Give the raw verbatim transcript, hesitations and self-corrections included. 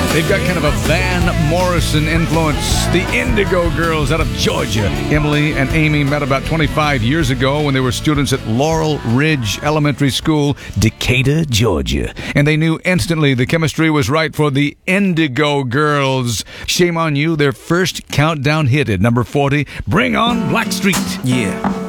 They've got kind of a Van Morrison influence. The Indigo Girls out of Georgia. Emily and Amy met about twenty-five years ago when they were students at Laurel Ridge Elementary School, Decatur, Georgia. And they knew instantly the chemistry was right for the Indigo Girls. Shame on You, their first countdown hit at number forty. Bring on Blackstreet. Yeah.